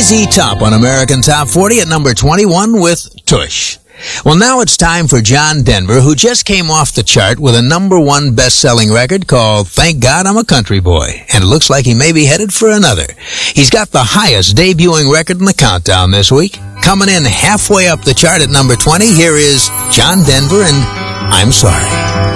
ZZ Top on American Top 40 at number 21 with Tush. Well, now it's time for John Denver, who just came off the chart with a number one best-selling record called Thank God I'm a Country Boy, and it looks like he may be headed for another. He's got the highest debuting record in the countdown this week. Coming in halfway up the chart at number 20, here is John Denver and I'm Sorry.